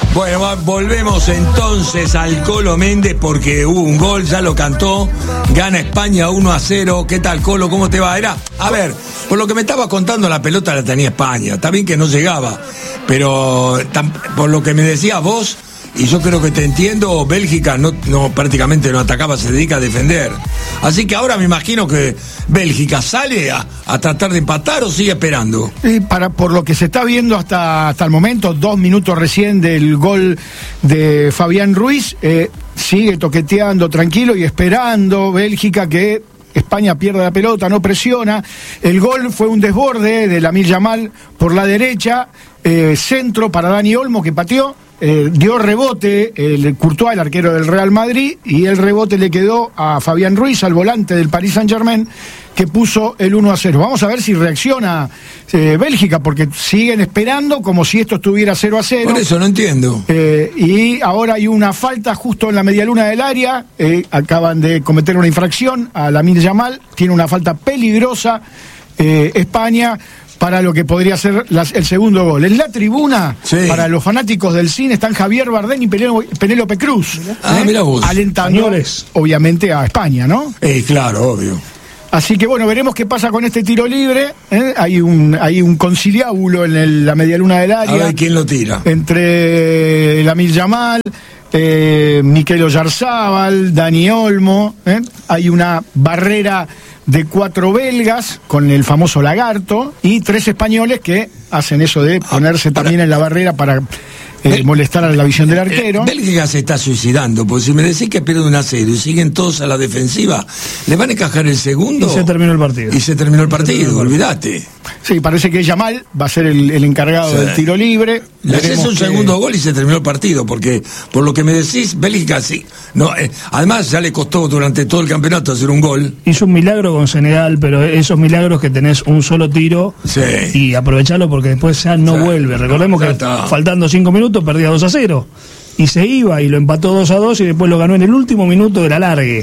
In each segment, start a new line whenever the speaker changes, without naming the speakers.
Bueno, volvemos entonces al Colo Méndez porque hubo un gol, ya lo cantó, gana España 1-0. ¿Qué tal, Colo? ¿Cómo te va? A ver, por lo que me estaba contando, la pelota la tenía España, está bien que no llegaba, pero por lo que me decías vos, y yo creo que te entiendo, Bélgica no prácticamente no atacaba, se dedica a defender. Así que ahora me imagino que Bélgica sale a tratar de empatar o sigue esperando.
Por lo que se está viendo hasta el momento, 2 minutos recién del gol de Fabián Ruiz, sigue toqueteando tranquilo y esperando Bélgica que España pierde la pelota, no presiona. El gol fue un desborde de Lamine Yamal por la derecha, centro para Dani Olmo que pateó. Dio rebote el Courtois, el arquero del Real Madrid, y el rebote le quedó a Fabián Ruiz, al volante del Paris Saint-Germain, que puso el 1-0. Vamos a ver si reacciona Bélgica, porque siguen esperando como si esto estuviera 0-0.
Por eso no entiendo.
Y ahora hay una falta justo en la medialuna del área, acaban de cometer una infracción a Lamine Yamal, tiene una falta peligrosa España, para lo que podría ser el segundo gol. En la tribuna, sí, para los fanáticos del cine, están Javier Bardem y Penélope Cruz.
Mira vos.
Alentando, obviamente, a España, ¿no?
Claro, obvio.
Así que bueno, veremos qué pasa con este tiro libre. Hay un conciliábulo en la medialuna del área.
A ver quién lo tira.
Entre Lamine Yamal, Mikel Oyarzabal, Dani Olmo. Hay una barrera de 4 belgas con el famoso lagarto y 3 españoles que hacen eso de ponerse también en la barrera para molestar a la visión del arquero.
Bélgica se está suicidando, porque si me decís que pierde 1-0 y siguen todos a la defensiva, le van a encajar el segundo.
Y se terminó el partido.
Olvídate.
Sí, parece que Yamal va a ser el encargado del tiro libre.
Le haces un segundo gol y se terminó el partido, porque por lo que me decís, Bélgica sí. No, además ya le costó durante todo el campeonato hacer un gol.
Hizo un milagro con Senegal, pero esos milagros que tenés un solo tiro, sí, y aprovecharlo porque después ya no vuelve. Recordemos que faltando 5 minutos perdía 2-0 y se iba y lo empató 2-2 y después lo ganó en el último minuto del alargue.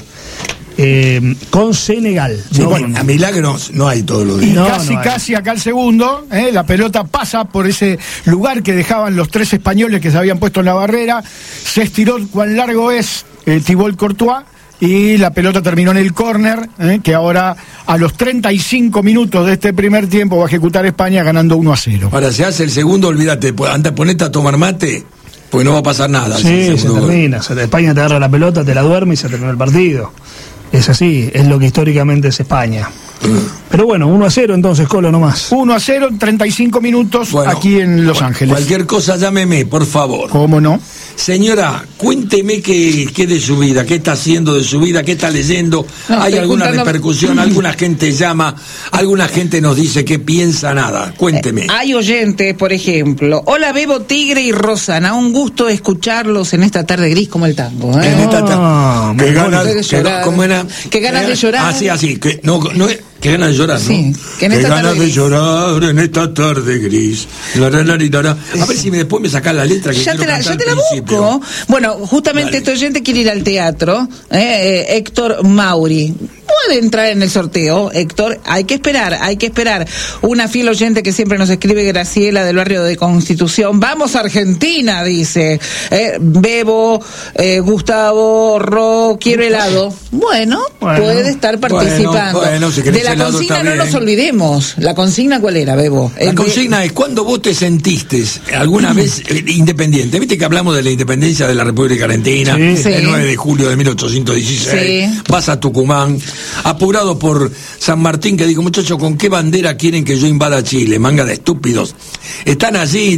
Con Senegal.
Sí, bueno, a milagros no hay todos los días.
Casi acá el segundo, la pelota pasa por ese lugar que dejaban los 3 españoles que se habían puesto en la barrera, se estiró cuán largo es Thibaut Courtois y la pelota terminó en el córner, que ahora a los 35 minutos de este primer tiempo va a ejecutar España ganando 1-0.
Ahora se hace el segundo, olvídate, ponete a tomar mate, porque no va a pasar nada.
Sí, se termina. España te agarra la pelota, te la duerme y se terminó el partido. Es así, es lo que históricamente es España. Pero bueno, 1-0 entonces, Colo, nomás.
1-0 en 35 minutos aquí en Los Ángeles.
Cualquier cosa llámeme, por favor.
¿Cómo no?
Señora, cuénteme qué de su vida, qué está haciendo de su vida, qué está leyendo. ¿Hay alguna repercusión? ¿Alguna gente llama? ¿Alguna gente nos dice que piensa nada? Cuénteme.
Hay oyentes, por ejemplo. Hola, Bebo, Tigre y Rosana. Un gusto escucharlos en esta tarde gris como el tango.
En esta tarde. ¿Cómo era?
Qué ganas de llorar.
Así. Que ganas de llorar, ¿no?
Sí,
que ganas de llorar en esta tarde gris. A ver si después me sacás la letra que
ya te la busco. Bueno, justamente este oyente quiere ir al teatro. Héctor Mauri. Puede entrar en el sorteo, Héctor. Hay que esperar. Una fiel oyente que siempre nos escribe, Graciela, del barrio de Constitución. Vamos a Argentina, dice. Bebo, Gustavo, Ro, quiero helado. Bueno, puede estar participando.
Si
de la consigna no nos olvidemos. ¿La consigna cuál era, Bebo?
La consigna es ¿cuándo vos te sentiste alguna vez independiente? Viste que hablamos de la independencia de la República Argentina,
sí,
el 9 de julio de 1816. Sí. Vas a Tucumán, apurado por San Martín, que dijo, muchachos, ¿con qué bandera quieren que yo invada Chile? Manga de estúpidos. Están allí,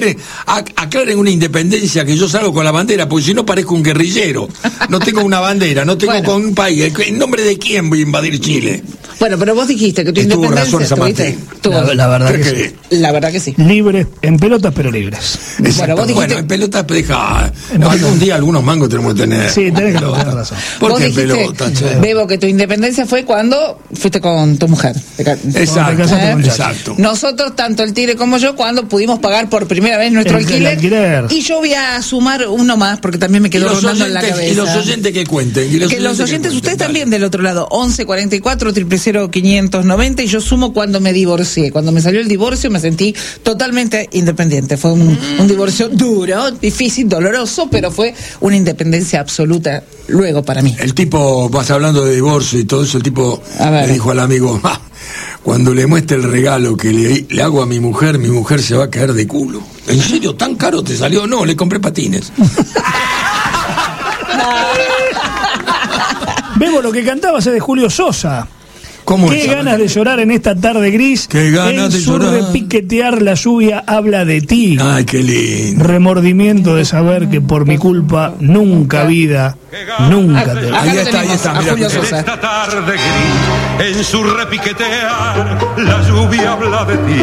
aclaren una independencia, que yo salgo con la bandera, porque si no parezco un guerrillero. No tengo una bandera, no tengo con un país. ¿En nombre de quién voy a invadir Chile?
Bueno, pero vos dijiste que tu
Estuvo
independencia...
razón San Martín.
La verdad que sí.
La verdad que sí.
Libres, en pelotas, pero libres.
Bueno, vos dijiste...
en pelotas, deja. Algún día algunos mangos tenemos que tener.
Sí, tenés que tener razón.
¿Por qué pelota, che?
Bebo, que tu independencia fue cuando fuiste con tu mujer.
Exacto.
Nosotros, tanto el Tigre como yo, cuando pudimos pagar por primera vez nuestro alquiler. Y yo voy a sumar uno más, porque también me quedó rondando en la cabeza.
Y los oyentes que cuenten.
Que los oyentes, ustedes también del otro lado, 11 44 000 00590 y yo sumo cuando me divorcié. Cuando me salió el divorcio me sentí totalmente independiente. Fue un divorcio duro, difícil, doloroso, pero fue una independencia absoluta luego para mí.
El tipo, vas hablando de divorcio y todo eso, el tipo le dijo al amigo, cuando le muestre el regalo que le hago a mi mujer se va a caer de culo. ¿En serio? ¿Tan caro te salió? No, le compré patines.
Vemos lo que cantabas es de Julio Sosa. Qué ganas de llorar en esta tarde gris.
Qué ganas de llorar.
En su repiquetear la lluvia habla de ti.
Ay, qué lindo.
Remordimiento de saber que por mi culpa nunca vida, nunca te...
Ahí está, mira.
Julio Sosa.
En esta tarde gris, en su repiquetear la lluvia habla de ti.